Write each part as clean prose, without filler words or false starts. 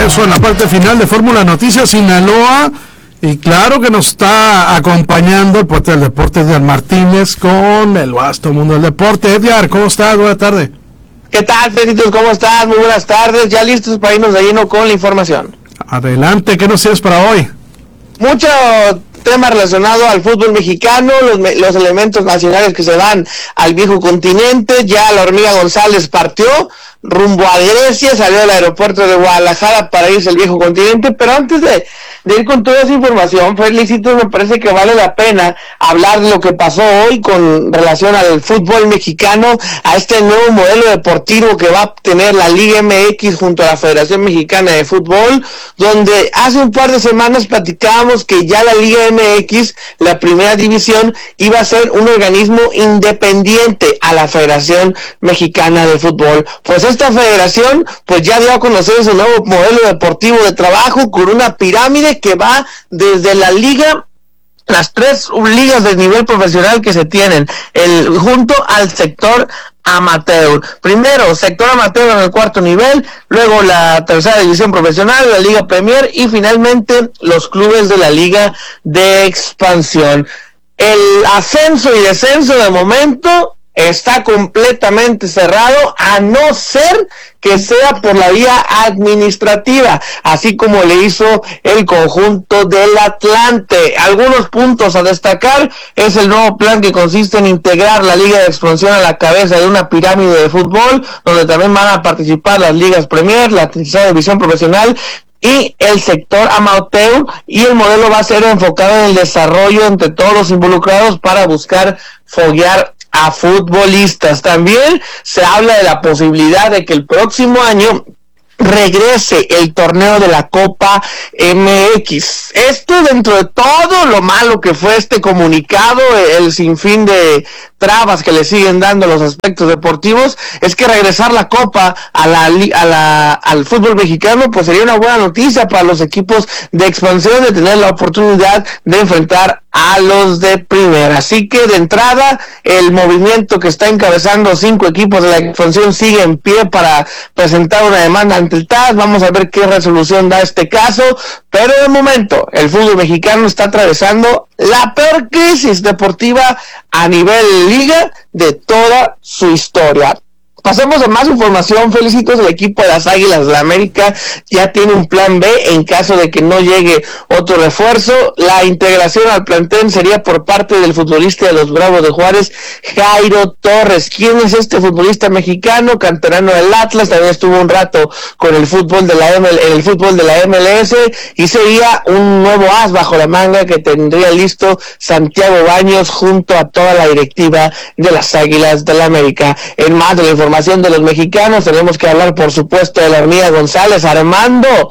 regreso en la parte final de Fórmula Noticias Sinaloa. Y claro que nos está acompañando el poeta del deporte, Edgar Martínez, con el vasto mundo del deporte. Edgar, ¿cómo estás? Buenas tardes. ¿Qué tal, Felitos? ¿Cómo estás? Muy buenas tardes. Ya listos para irnos de lleno con la información. Adelante, ¿qué nos tienes para hoy? Mucho tema relacionado al fútbol mexicano, los elementos nacionales que se van al viejo continente. Ya la Hormiga González partió rumbo a Grecia, salió del aeropuerto de Guadalajara para irse al viejo continente, pero antes de ir con toda esa información, Felicitos, me parece que vale la pena hablar de lo que pasó hoy con relación al fútbol mexicano, a este nuevo modelo deportivo que va a tener la Liga MX junto a la Federación Mexicana de Fútbol, donde hace un par de semanas platicábamos que ya la Liga MX, la primera división, iba a ser un organismo independiente a la Federación Mexicana de Fútbol. Pues esta federación pues ya dio a conocer ese nuevo modelo deportivo de trabajo con una pirámide que va desde la liga, las tres ligas de nivel profesional que se tienen, junto al sector amateur. Primero, sector amateur en el cuarto nivel, luego la tercera división profesional, la Liga Premier y finalmente los clubes de la Liga de Expansión. El ascenso y descenso de momento está completamente cerrado, a no ser que sea por la vía administrativa, así como le hizo el conjunto del Atlante. Algunos puntos a destacar es el nuevo plan que consiste en integrar la Liga de Expansión a la cabeza de una pirámide de fútbol, donde también van a participar las ligas Premier, la tercera división profesional y el sector amateur, y el modelo va a ser enfocado en el desarrollo entre todos los involucrados para buscar foguear a futbolistas. También se habla de la posibilidad de que el próximo año regrese el torneo de la Copa MX. Esto dentro de todo lo malo que fue este comunicado, el sinfín de trabas que le siguen dando los aspectos deportivos, es que regresar la Copa al fútbol mexicano pues sería una buena noticia para los equipos de expansión, de tener la oportunidad de enfrentar a los de primera. Así que de entrada el movimiento que está encabezando 5 equipos de la expansión sigue en pie para presentar una demanda ante el TAS. Vamos a ver qué resolución da este caso, pero de momento el fútbol mexicano está atravesando la peor crisis deportiva a nivel liga de toda su historia. Pasemos a más información, Felicitos. El equipo de las Águilas de la América ya tiene un plan B en caso de que no llegue otro refuerzo. La integración al plantel sería por parte del futbolista de los Bravos de Juárez, Jairo Torres. ¿Quién es este futbolista mexicano? Canterano del Atlas, también estuvo un rato con el fútbol de la MLS y sería un nuevo as bajo la manga que tendría listo Santiago Baños junto a toda la directiva de las Águilas de la América. En más de la información de los mexicanos, tenemos que hablar por supuesto de la Hormiga González, Armando,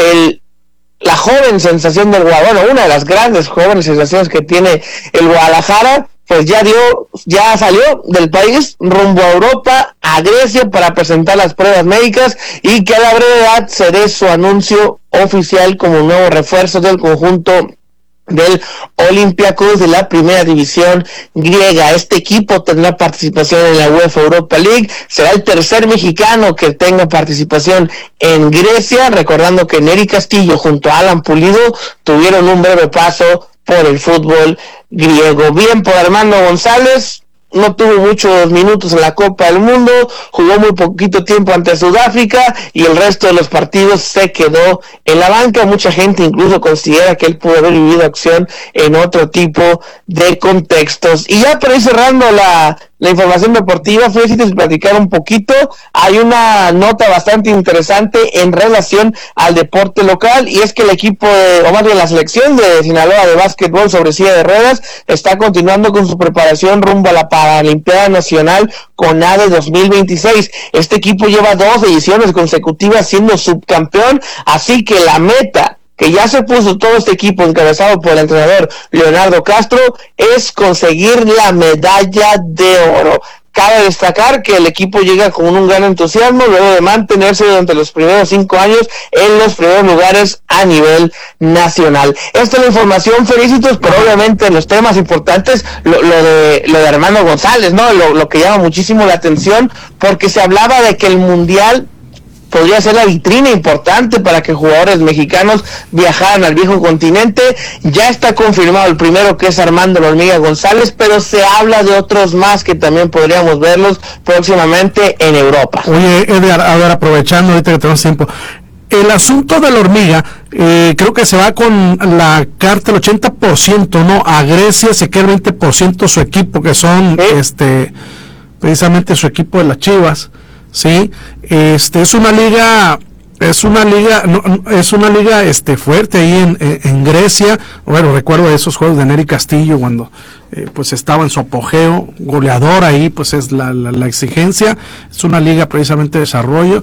la joven sensación del Guadalajara, una de las grandes jóvenes sensaciones que tiene el Guadalajara, pues ya salió del país rumbo a Europa, a Grecia, para presentar las pruebas médicas y que a la brevedad se dé su anuncio oficial como nuevo refuerzo del conjunto del Olympiacos de la primera división griega. Este equipo tendrá participación en la UEFA Europa League, será el tercer mexicano que tenga participación en Grecia, recordando que Nery Castillo junto a Alan Pulido tuvieron un breve paso por el fútbol griego. Bien por Armando González, no tuvo muchos minutos en la Copa del Mundo, jugó muy poquito tiempo ante Sudáfrica y el resto de los partidos se quedó en la banca. Mucha gente incluso considera que él pudo haber vivido acción en otro tipo de contextos. Y ya para ir cerrando la información deportiva, fue si te platicar un poquito. Hay una nota bastante interesante en relación al deporte local, y es que el equipo o más bien la selección de Sinaloa de básquetbol sobre silla de ruedas está continuando con su preparación rumbo a la Paralimpiada Nacional CONADE 2026. Este equipo lleva 2 ediciones consecutivas siendo subcampeón, así que la meta que ya se puso todo este equipo encabezado por el entrenador Leonardo Castro es conseguir la medalla de oro. Cabe destacar que el equipo llega con un gran entusiasmo luego de mantenerse durante los primeros 5 años en los primeros lugares a nivel nacional. Esta es la información, Felicitos, pero obviamente los temas importantes, lo de Armando González, ¿no? Lo que llama muchísimo la atención, porque se hablaba de que el Mundial podría ser la vitrina importante para que jugadores mexicanos viajaran al viejo continente. Ya está confirmado el primero, que es Armando La Hormiga González, pero se habla de otros más que también podríamos verlos próximamente en Europa. Oye, Edgar, a ver, aprovechando ahorita que tenemos tiempo, el asunto de La Hormiga, creo que se va con la carta del 80%, ¿no? A Grecia se queda el 20% su equipo, que son, precisamente su equipo de las Chivas, ¿sí? Es una liga fuerte ahí en Grecia. Bueno, recuerdo esos juegos de Nery Castillo cuando pues estaba en su apogeo, goleador ahí, pues es la exigencia. Es una liga precisamente de desarrollo,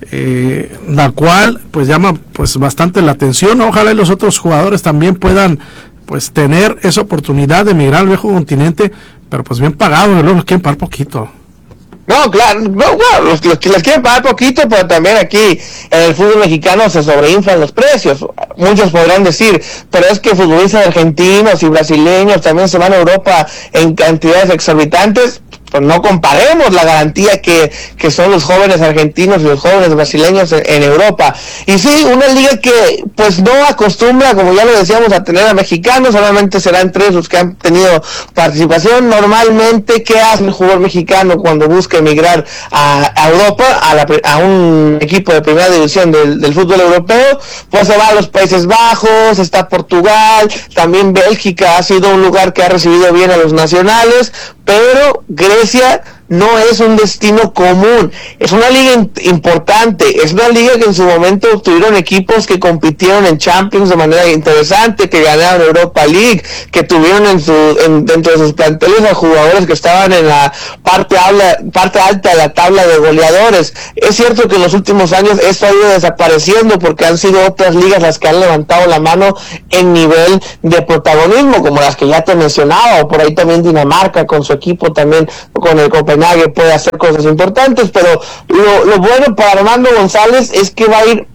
la cual pues llama pues bastante la atención. Ojalá y los otros jugadores también puedan pues tener esa oportunidad de emigrar al viejo continente, pero pues bien pagado, luego los quieren pagar poquito. No, claro, los que les quieren pagar poquito, pero también aquí en el fútbol mexicano se sobreinflan los precios. Muchos podrán decir, pero es que futbolistas argentinos y brasileños también se van a Europa en cantidades exorbitantes. Pues no comparemos la garantía que son los jóvenes argentinos y los jóvenes brasileños en Europa. Y sí, una liga que pues no acostumbra, como ya lo decíamos, a tener a mexicanos. Solamente serán 3 los que han tenido participación. Normalmente, ¿qué hace el jugador mexicano cuando busca emigrar a Europa, a un equipo de primera división del fútbol europeo? Pues se va a los Países Bajos, está Portugal, también Bélgica ha sido un lugar que ha recibido bien a los nacionales, pero Grecia no es un destino común. Es una liga importante, es una liga que en su momento tuvieron equipos que compitieron en Champions de manera interesante, que ganaron Europa League, que tuvieron dentro de sus planteles a jugadores que estaban en la parte alta de la tabla de goleadores. Es cierto que en los últimos años esto ha ido desapareciendo porque han sido otras ligas las que han levantado la mano en nivel de protagonismo, como las que ya te mencionaba, o por ahí también Dinamarca con su equipo también, con el Copenhague, puede hacer cosas importantes. Pero lo bueno para Armando González es que va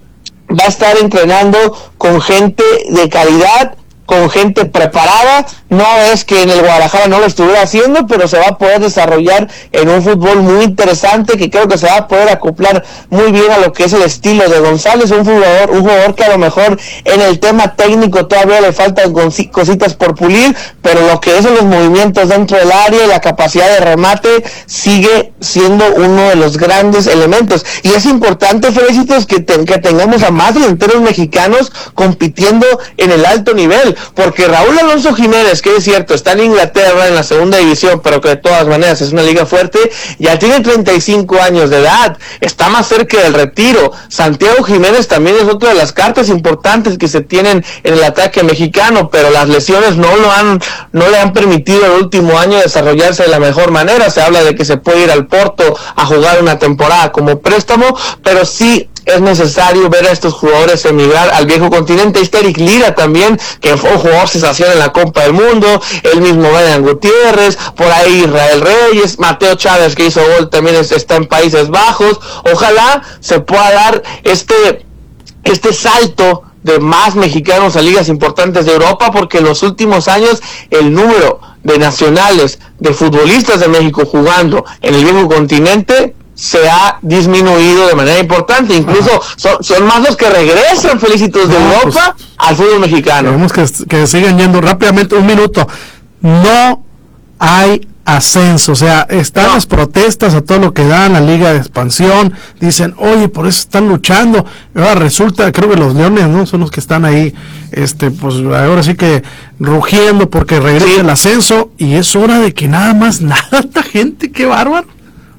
a estar entrenando con gente de calidad, con gente preparada. No es que en el Guadalajara no lo estuviera haciendo, pero se va a poder desarrollar en un fútbol muy interesante, que creo que se va a poder acoplar muy bien a lo que es el estilo de González, un jugador que a lo mejor en el tema técnico todavía le faltan cositas por pulir, pero lo que es en los movimientos dentro del área y la capacidad de remate sigue siendo uno de los grandes elementos. Y es importante, Felicitos, que tengamos a más delanteros mexicanos compitiendo en el alto nivel, porque Raúl Alonso Jiménez, que es cierto, está en Inglaterra en la segunda división, pero que de todas maneras es una liga fuerte, ya tiene 35 años de edad, está más cerca del retiro. Santiago Jiménez también es otra de las cartas importantes que se tienen en el ataque mexicano, pero las lesiones no le han permitido el último año desarrollarse de la mejor manera. Se habla de que se puede ir al Porto a jugar una temporada como préstamo, pero sí es necesario ver a estos jugadores emigrar al viejo continente. Está Eric Lira también, que fue un jugador sensación en la Copa del Mundo, el mismo Brian Gutiérrez, por ahí Israel Reyes, Mateo Chávez, que hizo gol, también está en Países Bajos. Ojalá se pueda dar este salto de más mexicanos a ligas importantes de Europa, porque en los últimos años el número de nacionales, de futbolistas de México jugando en el viejo continente se ha disminuido de manera importante. Incluso son más los que regresan, Felicitos, de Europa al fútbol mexicano. Queremos que sigan yendo rápidamente. Un minuto. No hay ascenso, o sea, están las protestas a todo lo que dan, la liga de expansión, dicen, oye, por eso están luchando. Ahora resulta, creo que los Leones, ¿no?, son los que están ahí, pues ahora sí que rugiendo porque regresa el ascenso, y es hora de que nada esta gente, qué bárbaro.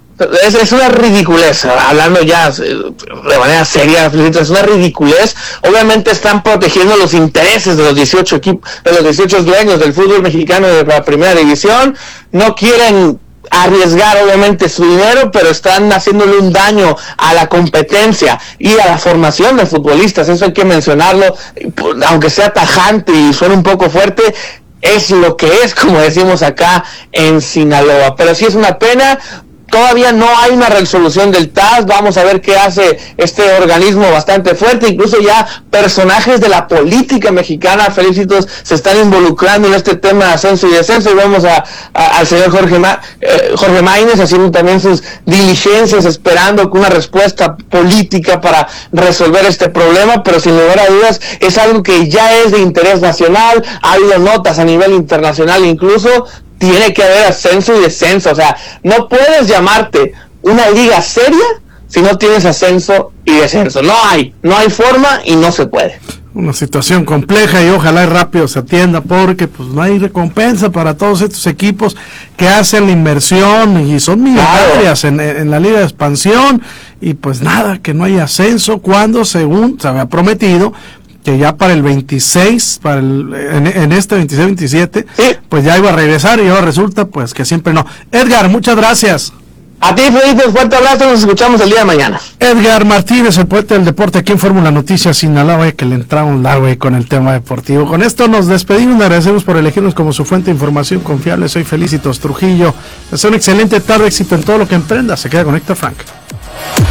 Es una ridiculez, hablando ya de manera seria, es una ridiculez. Obviamente están protegiendo los intereses de los 18 equipos, de los 18 dueños del fútbol mexicano de la primera división. No quieren arriesgar obviamente su dinero, pero están haciéndole un daño a la competencia y a la formación de futbolistas. Eso hay que mencionarlo, aunque sea tajante y suene un poco fuerte. Es lo que es, como decimos acá en Sinaloa. Pero sí es una pena. todavía no hay una resolución del TAS. Vamos a ver qué hace este organismo bastante fuerte. Incluso ya personajes de la política mexicana, Felicitos, se están involucrando en este tema de ascenso y descenso, y vemos al señor Jorge Maínez haciendo también sus diligencias, esperando una respuesta política para resolver este problema, pero sin lugar a dudas es algo que ya es de interés nacional. Ha habido notas a nivel internacional, incluso tiene que haber ascenso y descenso. O sea, no puedes llamarte una liga seria si no tienes ascenso y descenso. No hay forma y no se puede. Una situación compleja, y ojalá y rápido se atienda, porque pues no hay recompensa para todos estos equipos que hacen la inversión y son millonarias en la liga de expansión, y pues nada, que no hay ascenso, cuando según se había prometido que ya para el 26, en este 26-27, sí, pues ya iba a regresar, y ahora resulta pues que siempre no. Edgar, muchas gracias. A ti, Felipe, fuerte abrazo, nos escuchamos el día de mañana. Edgar Martínez, el poeta del deporte, aquí en Fórmula Noticias Sinaloa, que le entramos largo ahí con el tema deportivo. Con esto nos despedimos, le agradecemos por elegirnos como su fuente de información confiable. Soy Felicitos Trujillo. Es una excelente tarde, éxito en todo lo que emprenda. Se queda con Héctor Frank.